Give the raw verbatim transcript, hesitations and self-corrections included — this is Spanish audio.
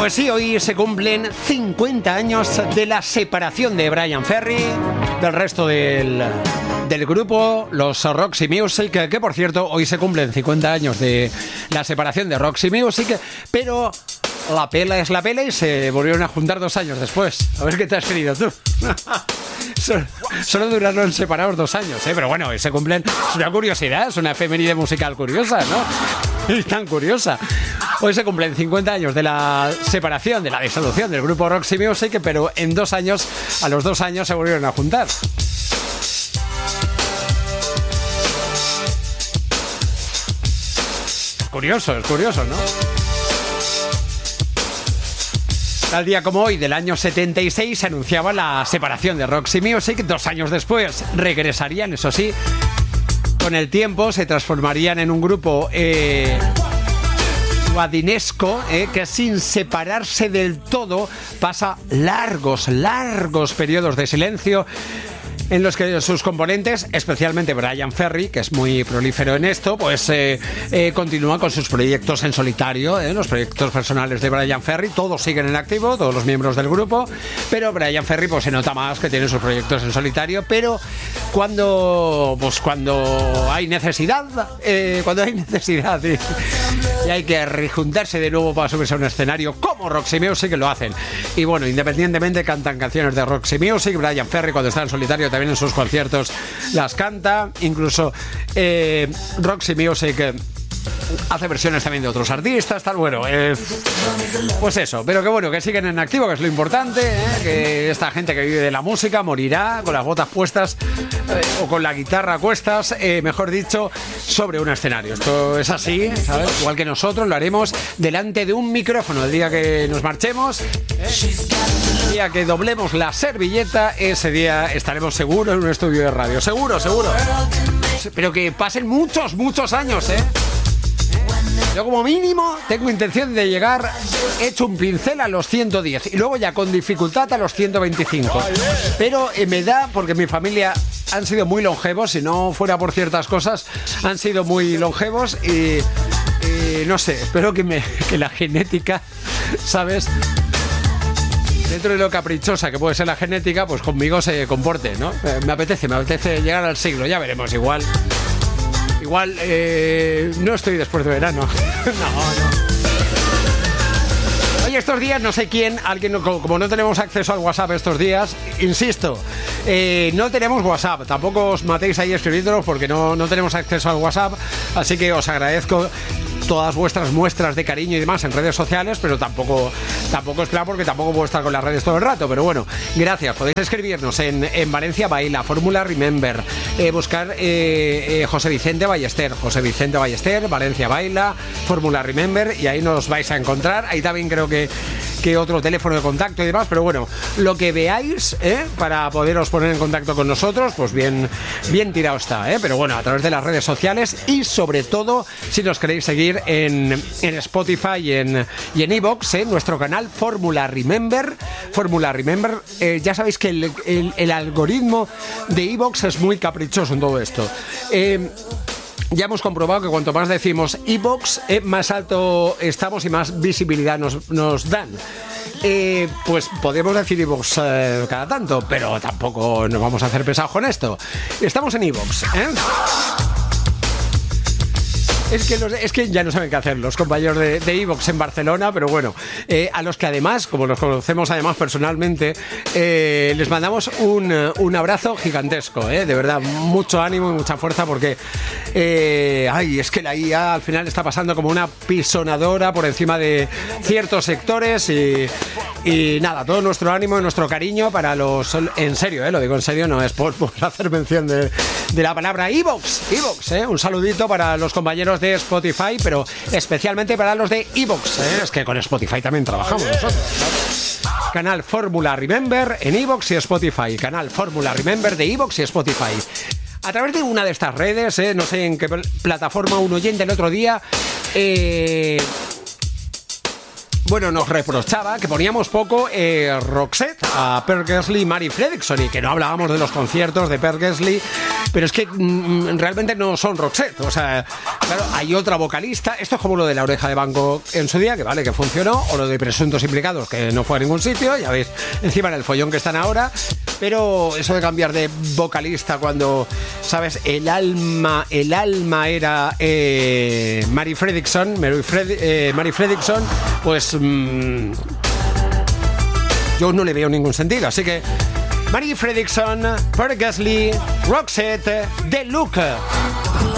Pues sí, hoy se cumplen cincuenta años de la separación de Bryan Ferry del resto del, del grupo, los Roxy Music, que por cierto hoy se cumplen cincuenta años de la separación de Roxy Music, pero la pela es la pela y se volvieron a juntar dos años después. A ver qué te has querido tú. Solo, solo duraron separados dos años, ¿eh? Pero bueno, hoy se cumplen. Es una curiosidad, es una efeméride musical curiosa, ¿no? Y tan curiosa. Hoy se cumplen cincuenta años de la separación, de la disolución del grupo Roxy Music, pero en dos años, a los dos años se volvieron a juntar. Es curioso, es curioso, ¿no? Tal día como hoy, del año setenta y seis, se anunciaba la separación de Roxy Music. Dos años después regresarían, eso sí, con el tiempo se transformarían en un grupo eh, guadinesco eh, que sin separarse del todo pasa largos, largos periodos de silencio en los que sus componentes, especialmente Bryan Ferry, que es muy prolífero en esto, pues eh, eh, continúa con sus proyectos en solitario, eh, los proyectos personales de Bryan Ferry. Todos siguen en activo, todos los miembros del grupo, pero Bryan Ferry pues se nota más que tiene sus proyectos en solitario. Pero cuando pues cuando hay necesidad, eh, cuando hay necesidad y, y hay que rejuntarse de nuevo para subirse a un escenario como Roxy Music, lo hacen. Y bueno, independientemente cantan canciones de Roxy Music. Bryan Ferry, cuando está en solitario, también en sus conciertos las canta. Incluso eh, Roxy Music eh, hace versiones también de otros artistas, tal. Bueno, eh, pues eso, pero que bueno, que siguen en activo, que es lo importante, eh, que esta gente que vive de la música morirá con las botas puestas eh, o con la guitarra a cuestas, eh, mejor dicho, sobre un escenario. Esto es así, ¿sabes? Igual que nosotros lo haremos delante de un micrófono el día que nos marchemos, ¿eh? El día que doblemos la servilleta, ese día estaremos seguros en un estudio de radio, seguro, seguro, pero que pasen muchos, muchos años, ¿eh? Yo como mínimo tengo intención de llegar hecho un pincel a los ciento diez y luego ya con dificultad a los ciento veinticinco. Pero eh, me da, porque mi familia han sido muy longevos, si no fuera por ciertas cosas, han sido muy longevos y, y no sé, espero que, me, que la genética, ¿sabes?, dentro de lo caprichosa que puede ser la genética, pues conmigo se comporte, ¿no? Me apetece, me apetece llegar al siglo, ya veremos, igual... Igual, eh, no estoy después de verano. No, no. Oye, estos días no sé quién, alguien, como no tenemos acceso al WhatsApp estos días, insisto, eh, no tenemos WhatsApp. Tampoco os matéis ahí escribiéndonos porque no, no tenemos acceso al WhatsApp. Así que os agradezco todas vuestras muestras de cariño y demás en redes sociales, pero tampoco tampoco es claro, porque tampoco puedo estar con las redes todo el rato, pero bueno, gracias. Podéis escribirnos en, en Valencia Baila, Fórmula Remember, eh, buscar eh, eh, José Vicente Ballester, José Vicente Ballester, Valencia Baila, Fórmula Remember, y ahí nos vais a encontrar. Ahí también creo que, que otro teléfono de contacto y demás, pero bueno, lo que veáis, ¿eh?, para poderos poner en contacto con nosotros, pues bien, bien tirado está, ¿eh? Pero bueno, a través de las redes sociales y sobre todo, si nos queréis seguir En, en Spotify y en y en iVoox, ¿eh? Nuestro canal Fórmula Remember. Fórmula Remember. Eh, ya sabéis que el, el, el algoritmo de iVoox es muy caprichoso en todo esto. Eh, ya hemos comprobado que cuanto más decimos iVoox, eh, más alto estamos y más visibilidad nos, nos dan. Eh, pues podemos decir iVoox eh, cada tanto, pero tampoco nos vamos a hacer pesados con esto. Estamos en iVoox, ¿eh? Es que, los, es que ya no saben qué hacer los compañeros de, de iVoox en Barcelona, pero bueno, eh, a los que además, como los conocemos además personalmente, eh, les mandamos un, un abrazo gigantesco, eh, de verdad, mucho ánimo y mucha fuerza, porque eh, ay, es que la I A al final está pasando como una pisonadora por encima de ciertos sectores y, y nada, todo nuestro ánimo y nuestro cariño para los, en serio, eh, lo digo en serio, no es por, por hacer mención de, de la palabra iVoox, iVoox, eh, un saludito para los compañeros de Spotify, pero especialmente para los de iVoox, ¿eh? Es que con Spotify también trabajamos nosotros, ¿no? Canal Fórmula Remember en iVoox y Spotify. Canal Fórmula Remember de iVoox y Spotify. A través de una de estas redes, ¿eh? No sé en qué plataforma, un oyente el otro día, eh, bueno, nos reprochaba que poníamos poco eh, Roxette, a Per Gessle y Mary Fredriksson, y que no hablábamos de los conciertos de Per Gessle, pero es que mm, realmente no son Roxette. O sea, claro, hay otra vocalista. Esto es como lo de La Oreja de Van Gogh en su día, que vale, que funcionó, o lo de Presuntos Implicados, que no fue a ningún sitio, ya veis encima en el follón que están ahora. Pero eso de cambiar de vocalista cuando, ¿sabes? El alma, el alma era eh, Mary Fredriksson, Mary, Fred, eh, Mary Fredriksson, pues mmm, yo no le veo ningún sentido. Así que Mary Fredriksson, Per Gessle, Roxette, The Look.